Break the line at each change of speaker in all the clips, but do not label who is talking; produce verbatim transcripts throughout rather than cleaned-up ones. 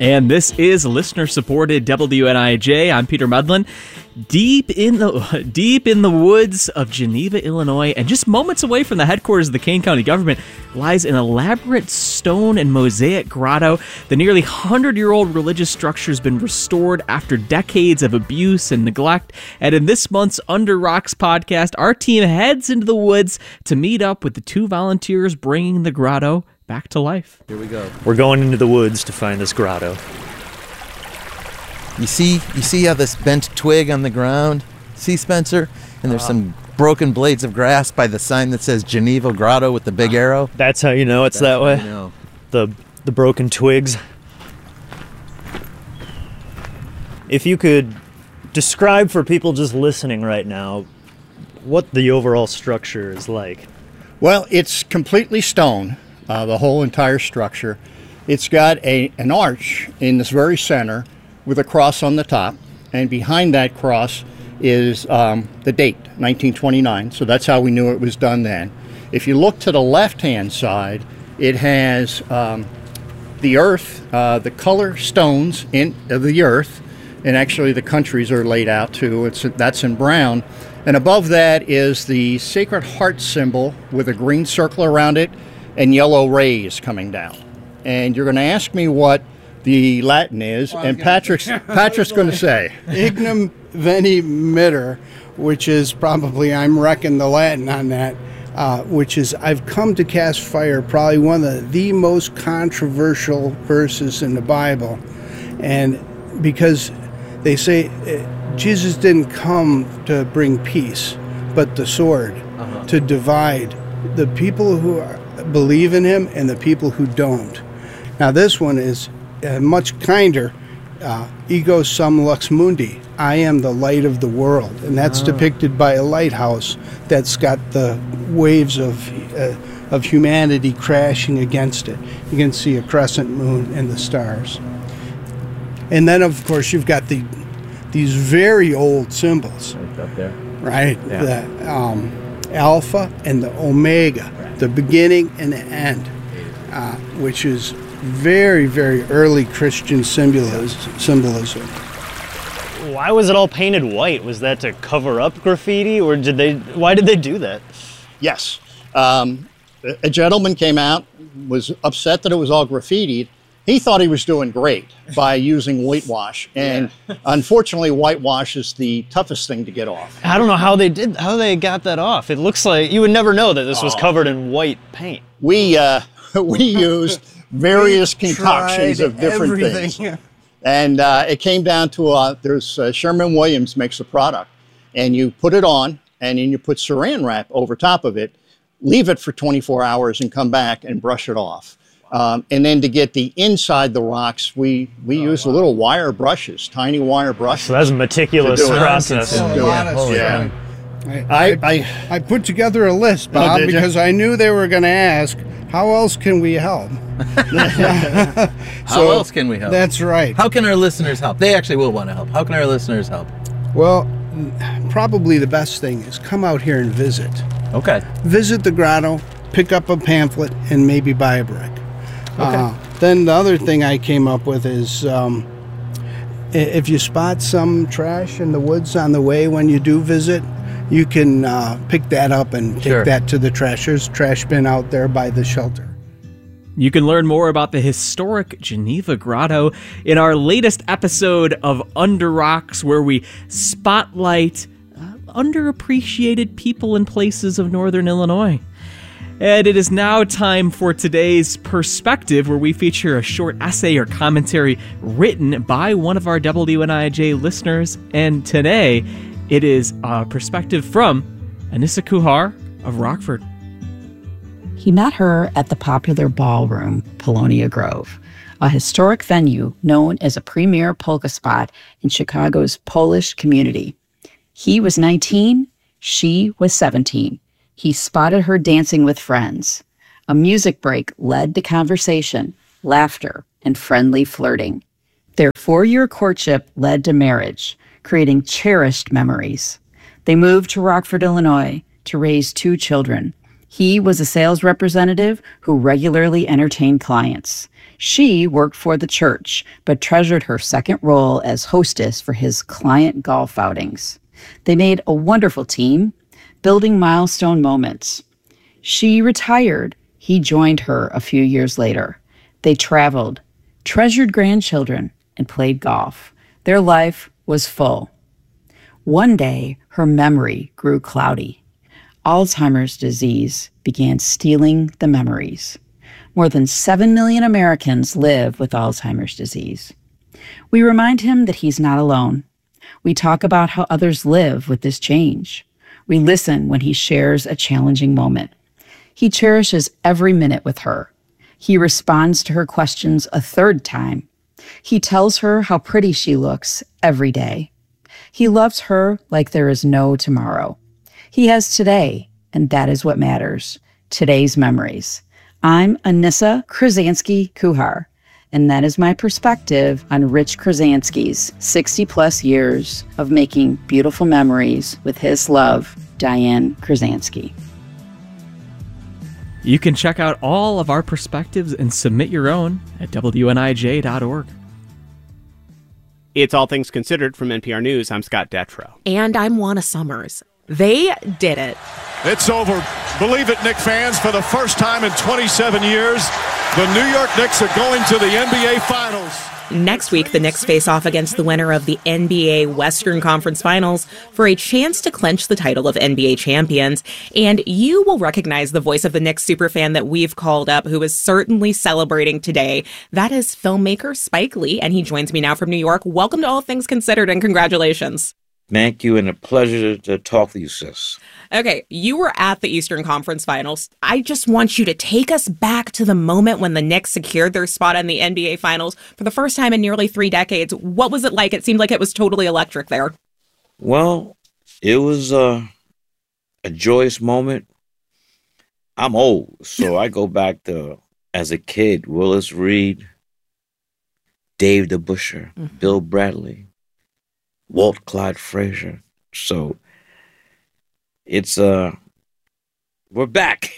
And this is listener-supported W N I J. I'm Peter Mudlin. Deep in the deep in the woods of Geneva, Illinois, and just moments away from the headquarters of the Kane County government, lies an elaborate stone and mosaic grotto. The nearly hundred-year-old religious structure has been restored after decades of abuse and neglect. And in this month's Under Rocks podcast, our team heads into the woods to meet up with the two volunteers bringing the grotto back to life.
Here we go.
We're going into the woods to find this grotto.
You see, you see how this bent twig on the ground? See, Spencer? And there's uh, some broken blades of grass by the sign that says Geneva Grotto with the big arrow.
That's how you know it's
That's
that way?
You know.
The the broken twigs. If you could describe for people just listening right now what the overall structure is like.
Well, it's completely stone. Uh, the whole entire structure. It's got a an arch in this very center with a cross on the top, and behind that cross is um, the date, nineteen twenty-nine, so that's how we knew it was done then. If you look to the left-hand side, it has um, the earth, uh, the color stones in of the earth, and actually the countries are laid out too. It's that's in brown, and above that is the Sacred Heart symbol with a green circle around it and yellow rays coming down. And you're going to ask me what the Latin is, well, and Patrick's Patrick's going to say
Ignum Veni Mitter, which is probably, I'm wrecking the Latin on that, uh, which is, I've come to cast fire, probably one of the, the most controversial verses in the Bible. And because they say uh, Jesus didn't come to bring peace, but the sword, uh-huh. to divide the people who are, believe in him and the people who don't. Now this one is uh, much kinder. Uh, Ego sum lux mundi. I am the light of the world, and that's oh. depicted by a lighthouse that's got the waves of uh, of humanity crashing against it. You can see a crescent moon and the stars. And then, of course, you've got the these very old symbols,
right up there,
right?
Yeah.
The um, alpha and the omega, the beginning and the end, uh, which is very, very early Christian symbolism. symbolism.
Why was it all painted white? Was that to cover up graffiti, or did they? Why did they do that?
Yes. Um, a gentleman came out, was upset that it was all graffitied. He thought he was doing great by using whitewash, and yeah. unfortunately, whitewash is the toughest thing to get off.
I don't know how they did, how they got that off. It looks like you would never know that this was covered in white paint.
We uh, we used various we concoctions of different everything. things, and uh, it came down to uh, there's uh, Sherwin-Williams makes a product, and you put it on, and then you put Saran wrap over top of it, leave it for twenty-four hours, and come back and brush it off. Um, and then to get the inside the rocks, we, we oh, use wow. little wire brushes, tiny wire brushes.
So that's a meticulous process.
Oh,
yeah. yeah.
I, I, I put together a list, Bob, oh, because I knew they were going to ask, how else can we help?
How so, else can we help?
That's right.
How can our listeners help? They actually will want to help. How can our listeners help?
Well, probably the best thing is come out here and visit.
Okay.
Visit the grotto, pick up a pamphlet, and maybe buy a brick.
Okay.
Uh, then the other thing I came up with is um, if you spot some trash in the woods on the way when you do visit, you can uh, pick that up and take
sure.
that to the trash. There's a trash bin out there by the shelter.
You can learn more about the historic Geneva Grotto in our latest episode of Under Rocks, where we spotlight uh, underappreciated people and places of Northern Illinois. And it is now time for today's Perspective, where we feature a short essay or commentary written by one of our W N I J listeners. And today, it is a perspective from Anissa Kuhar of Rockford.
He met her at the popular ballroom, Polonia Grove, a historic venue known as a premier polka spot in Chicago's Polish community. He was nineteen, she was seventeen. He spotted her dancing with friends. A music break led to conversation, laughter, and friendly flirting. Their four-year courtship led to marriage, creating cherished memories. They moved to Rockford, Illinois, to raise two children. He was a sales representative who regularly entertained clients. She worked for the church, but treasured her second role as hostess for his client golf outings. They made a wonderful team, building milestone moments. She retired. He joined her a few years later. They traveled, treasured grandchildren, and played golf. Their life was full. One day, her memory grew cloudy. Alzheimer's disease began stealing the memories. More than seven million Americans live with Alzheimer's disease. We remind him that he's not alone. We talk about how others live with this change. We listen when he shares a challenging moment. He cherishes every minute with her. He responds to her questions a third time. He tells her how pretty she looks every day. He loves her like there is no tomorrow. He has today, and that is what matters. Today's memories. I'm Anissa Krzansky-Kuhar, and that is my perspective on Rich Krasansky's sixty plus years of making beautiful memories with his love, Diane Krasansky.
You can check out all of our perspectives and submit your own at W N I J dot org.
It's All Things Considered from N P R News. I'm Scott Detrow.
And I'm Juana Summers. They did it.
It's over. Believe it, Knicks fans, for the first time in twenty-seven years, the New York Knicks are going to the N B A Finals.
Next week, the Knicks face off against the winner of the N B A Western Conference Finals for a chance to clinch the title of N B A champions. And you will recognize the voice of the Knicks superfan that we've called up, who is certainly celebrating today. That is filmmaker Spike Lee, and he joins me now from New York. Welcome to All Things Considered, and congratulations.
Thank you, and a pleasure to talk to you, sis.
Okay, you were at the Eastern Conference Finals. I just want you to take us back to the moment when the Knicks secured their spot in the N B A Finals for the first time in nearly three decades. What was it like? It seemed like it was totally electric there.
Well, it was uh, a joyous moment. I'm old, so I go back to, as a kid, Willis Reed, Dave DeBusschere, mm-hmm. Bill Bradley, Walt Clyde Frazier. So it's, uh, we're back.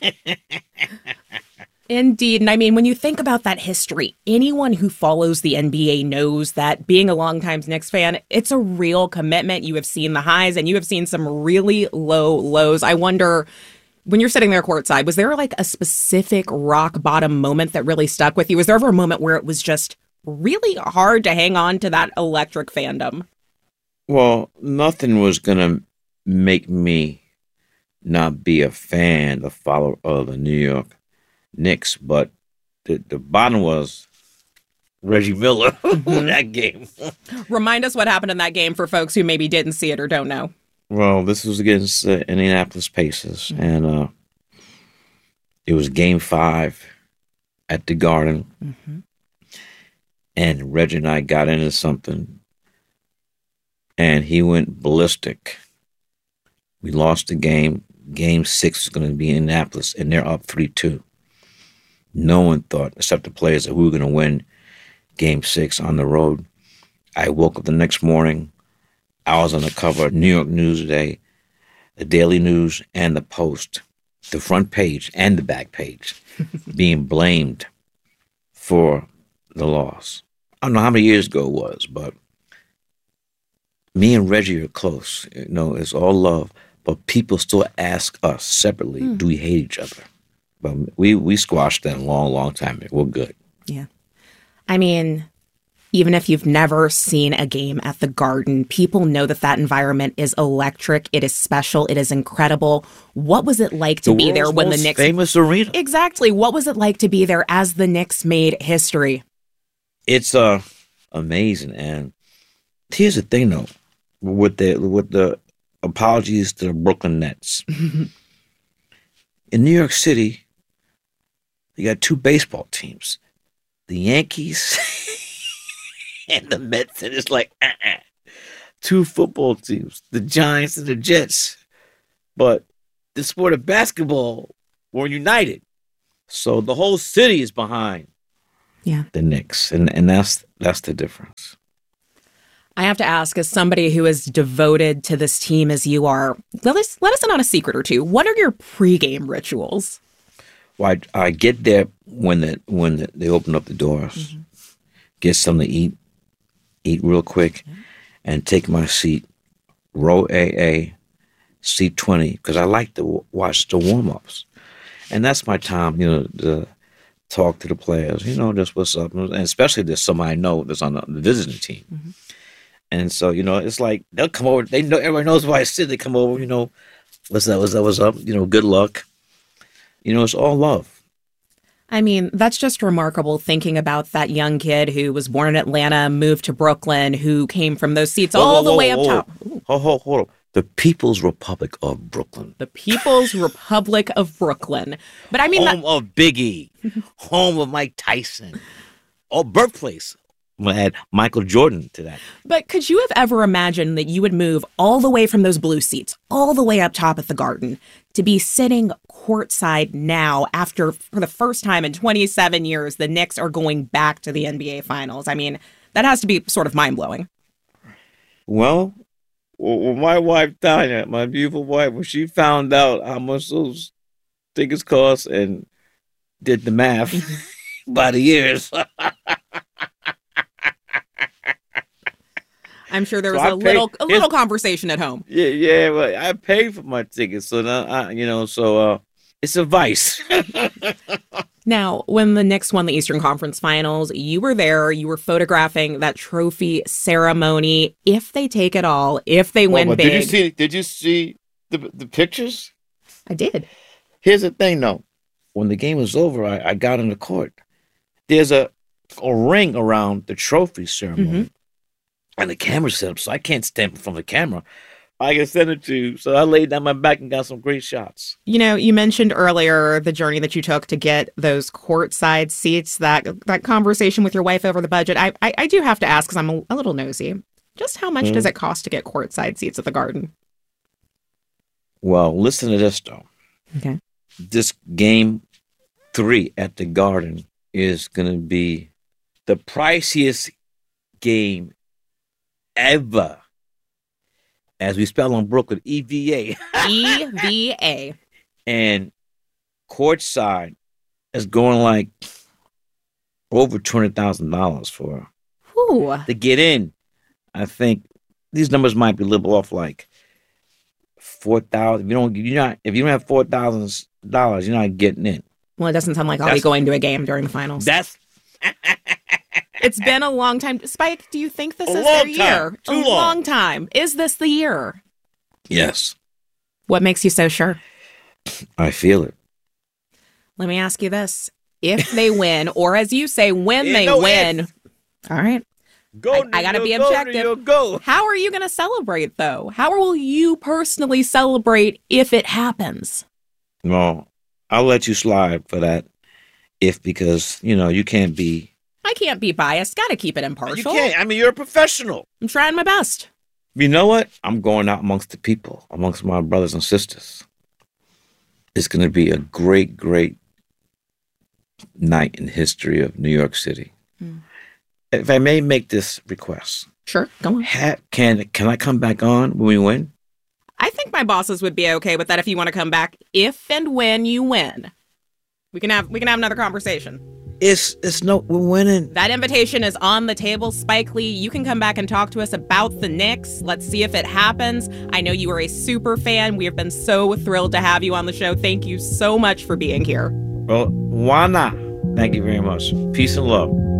Indeed. And I mean, when you think about that history, anyone who follows the N B A knows that being a longtime Knicks fan, it's a real commitment. You have seen the highs and you have seen some really low lows. I wonder, when you're sitting there courtside, was there like a specific rock bottom moment that really stuck with you? Was there ever a moment where it was just really hard to hang on to that electric fandom?
Well, nothing was going to make me not be a fan, a follower of the New York Knicks, but the, the bottom was Reggie Miller in that game.
Remind us what happened in that game for folks who maybe didn't see it or don't know.
Well, this was against the Indianapolis Pacers, mm-hmm. and uh, it was game five at the Garden, mm-hmm. and Reggie and I got into something, and he went ballistic. We lost the game. Game six is going to be in Indianapolis, and they're up three two. No one thought, except the players, that we were going to win game six on the road. I woke up the next morning. I was on the cover of New York News Today, the Daily News, and the Post, the front page and the back page, being blamed for the loss. I don't know how many years ago it was, but me and Reggie are close. You know, it's all love. But people still ask us separately, mm. do we hate each other? But we, we squashed that a long, long time ago. We're good.
Yeah. I mean, even if you've never seen a game at the Garden, people know that that environment is electric. It is special. It is incredible. What was it like to
the
be there when the Knicks...
famous arena.
Exactly. What was it like to be there as the Knicks made history?
It's uh, amazing. And here's the thing, though, with the with the apologies to the Brooklyn Nets. In New York City, you got two baseball teams, the Yankees and the Mets, and it's like uh-uh. Two football teams, the Giants and the Jets. But the sport of basketball were united, so the whole city is behind
yeah.
the Knicks, and and that's that's the difference.
I have to ask, as somebody who is devoted to this team as you are, let us let us in on a secret or two. What are your pregame rituals?
Well, I, I get there when the when the, they open up the doors, mm-hmm. get something to eat, eat real quick, mm-hmm. and take my seat, row A A, seat twenty, because I like to w- watch the warm-ups. And that's my time, you know, to talk to the players, you know, just what's up. And especially if there's somebody I know that's on the, the visiting team. Mm-hmm. And so, you know, it's like they'll come over. They know everybody knows where I sit. They come over, you know, what's that, what's that, what's up? You know, good luck. You know, it's all love.
I mean, that's just remarkable thinking about that young kid who was born in Atlanta, moved to Brooklyn, who came from those seats all whoa, whoa, the way
whoa,
up
whoa.
top.
Hold, hold, hold on. The People's Republic of Brooklyn.
The People's Republic of Brooklyn. But I mean,
home
that...
of Biggie, home of Mike Tyson, oh, birthplace. I'm going to add Michael Jordan to that.
But could you have ever imagined that you would move all the way from those blue seats, all the way up top at the Garden, to be sitting courtside now after, for the first time in twenty-seven years, the Knicks are going back to the N B A Finals? I mean, that has to be sort of mind-blowing.
Well, well my wife, Tanya, my beautiful wife, when she found out how much those tickets cost and did the math by the years...
I'm sure there was so a little a little conversation at home.
Yeah, yeah. Well, I paid for my tickets, so now I, you know, so uh, it's a vice.
Now, when the Knicks won the Eastern Conference Finals, you were there. You were photographing that trophy ceremony. If they take it all, if they win
well,
big,
did you see? Did you see the the pictures?
I did.
Here's the thing, though. When the game was over, I, I got in the court. There's a a ring around the trophy ceremony. Mm-hmm. And the camera's set up, so I can't stand from the camera. I can send it to you. So I laid down my back and got some great shots.
You know, you mentioned earlier the journey that you took to get those courtside seats, that that conversation with your wife over the budget. I I, I do have to ask, because I'm a, a little nosy, just how much mm. does it cost to get courtside seats at the Garden?
Well, listen to this, though.
Okay.
This game three at the Garden is going to be the priciest game ever, as we spell on Brooklyn, E V A.
E V A.
And courtside is going like over two hundred thousand dollars for
Ooh.
to get in. I think these numbers might be a little off, like four thousand. If you don't, you're not. If you don't have four thousand dollars, you're not getting in.
Well, it doesn't sound like I'll
that's,
be going to a game during the finals.
That's.
It's been a long time. Spike, do you think this
a
is
long
their
time.
year?
Too
a
long.
long time. Is this the year?
Yes.
What makes you so sure?
I feel it.
Let me ask you this. If they win, or as you say, when they
no
win.
If.
All right.
Go,
I, I got to be objective.
Go.
How are you going to celebrate, though? How will you personally celebrate if it happens?
Well, I'll let you slide for that. If, because, you know, you can't be.
I can't be biased. Got to keep it impartial.
You can't. I mean, you're a professional.
I'm trying my best.
You know what? I'm going out amongst the people, amongst my brothers and sisters. It's going to be a great, great night in the history of New York City. Mm. If I may make this request.
Sure, go on.
Ha- can, can I come back on when we win?
I think my bosses would be okay with that if you want to come back. If and when you win. We can have we can have another conversation.
It's it's no we're winning.
That invitation is on the table, Spike Lee. You can come back and talk to us about the Knicks. Let's see if it happens. I know you are a super fan. We have been so thrilled to have you on the show. Thank you so much for being here.
Well, why not? Thank you very much. Peace and love.